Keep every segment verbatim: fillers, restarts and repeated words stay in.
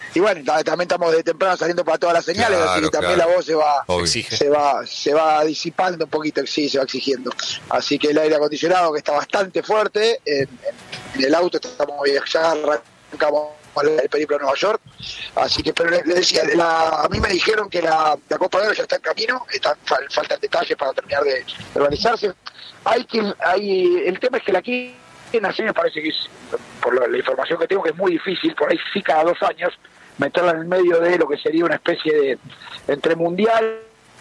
y bueno, también estamos de temprano saliendo para todas las señales, claro, así que también claro. la voz se va, Exige. se va, se va disipando un poquito, sí, se va exigiendo. Así que el aire acondicionado que está bastante fuerte, en, en el auto estamos ya arrancamos el periplo a Nueva York, así que pero les le decía, la, a mí me dijeron que la, la Copa de Oro ya está en camino, están, fal, faltan detalles para terminar de, de organizarse. Hay que, hay, el tema es que la quinta nación me parece que es, por la, la información que tengo, que es muy difícil, por ahí sí cada dos años, meterla en el medio de lo que sería una especie de entre mundial.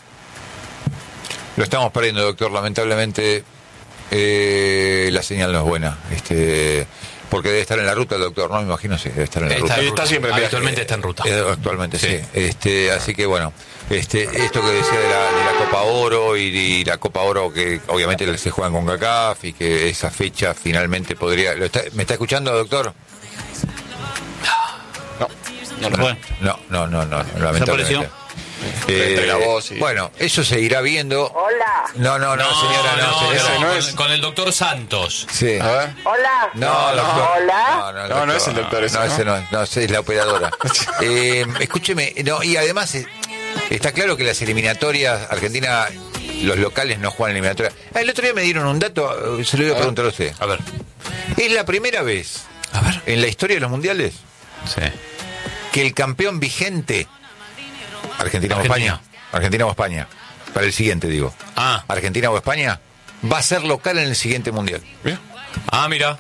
Lo estamos perdiendo, doctor, lamentablemente eh, la señal no es buena, este porque debe estar en la ruta el doctor, ¿no? Me imagino, sí, debe estar en la está ruta. En ruta. Está siempre Actualmente está en ruta. Eh, actualmente, sí. Sí. Este, así que bueno, este, esto que decía de la, de la Copa Oro y, y la Copa Oro que obviamente se juegan con CONCACAF y que esa fecha finalmente podría... ¿lo está, ¿Me está escuchando, doctor? No, no lo Bueno. No, no, no, no, lamentablemente. Eh, Entre la voz y- Bueno, eso se irá viendo. Hola. No, no, no, señora, no, no, señora. no, no con, es- con el doctor Santos. Sí. A ver. Hola. No, doctor. Hola. No, No, no es el doctor ese, No, ¿no? ese no es, no, ese es la operadora. eh, escúcheme, no, y además eh, está claro que las eliminatorias, Argentina, los locales no juegan eliminatorias. Ah, el otro día me dieron un dato, eh, se lo voy a preguntar a usted. A ver. Es la primera vez A ver. en la historia de los mundiales Sí. que el campeón vigente, Argentina o Argentina. España, Argentina o España, para el siguiente digo, Ah. Argentina o España, va a ser local en el siguiente mundial. Bien. Ah, mira.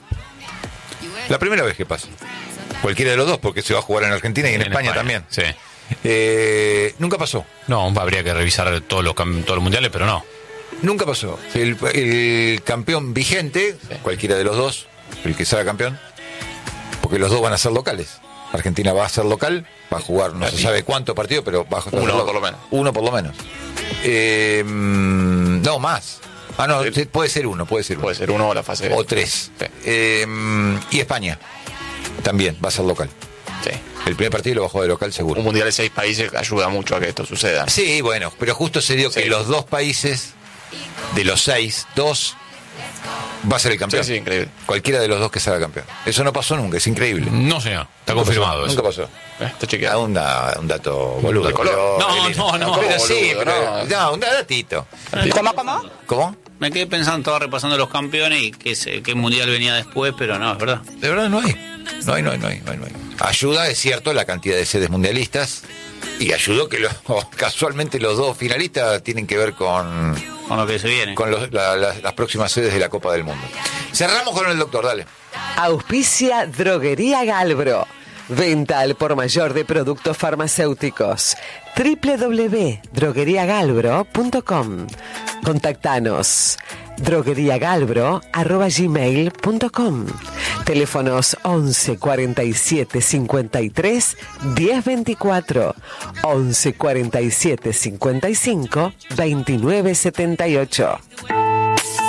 La primera vez que pasa. Cualquiera de los dos, porque se va a jugar en Argentina y en, España, también. Sí. Eh, nunca pasó. No, habría que revisar todos los, cam- todos los mundiales, pero no. Nunca pasó. El, el campeón vigente, cualquiera de los dos, el que sea campeón, porque los dos van a ser locales. Argentina va a ser local, va a jugar no se sabe cuánto partido, pero va a jugar Uno por lo menos. Uno por lo menos. Eh, mm, no, más. Ah, no, Sí. puede ser uno, puede ser uno. Puede ser uno o la fase. O tres. Sí. Eh, y España también va a ser local. Sí. El primer partido lo va a jugar de local seguro. Un mundial de seis países ayuda mucho a que esto suceda. Sí, bueno, pero justo se dio Sí. que los dos países, de los seis, dos, va a ser el campeón. Sí, sí, increíble. Cualquiera de los dos que salga campeón. Eso no pasó nunca, es increíble. No, señor. Está Nunca confirmado pasó, eso. Nunca pasó. Eh, Está Ah, chequeado. un, da- un dato boludo. de color. pero- No, Elena. no, no. Pero ¿Cómo sí, boludo? pero- No. no, un datito. ¿Cómo, cómo? ¿Cómo? Me quedé pensando, estaba repasando los campeones y qué, se- qué mundial venía después, pero no, es verdad. De verdad no hay. No hay, no hay, no hay, no hay, no hay. Ayuda, es cierto, la cantidad de sedes mundialistas. Y ayudó que los, casualmente los dos finalistas tienen que ver con, Con lo que se viene. con los- la- la- las próximas sedes de la Copa del Mundo. Cerramos con el doctor, dale. Auspicia Droguería Galbro. Venta al por mayor de productos farmacéuticos. doble u doble u doble u punto droguería galbro punto com. Contactanos. drogueriagalbro arroba gmail punto com. Teléfonos once cuarenta y siete cincuenta y tres diez veinticuatro, once cuarenta y siete cincuenta y cinco veintinueve setenta y ocho.